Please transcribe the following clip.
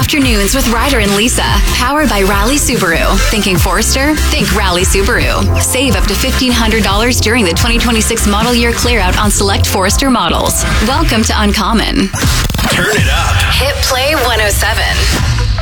Afternoons with Ryder and Lisa. Powered by Rally Subaru. Thinking Forester? Think Rally Subaru. Save up to $1,500 during the 2026 model year clear-out on select Forester models. Welcome to Uncommon. Turn it up. Hit Play 107.